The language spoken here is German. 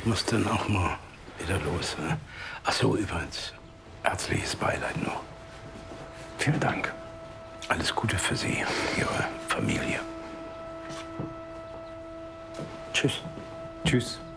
Ich muss dann auch mal wieder los. Ne? Ach so, übrigens, herzliches Beileid noch. Vielen Dank. Alles Gute für Sie und Ihre Familie. Tschüss. Tschüss.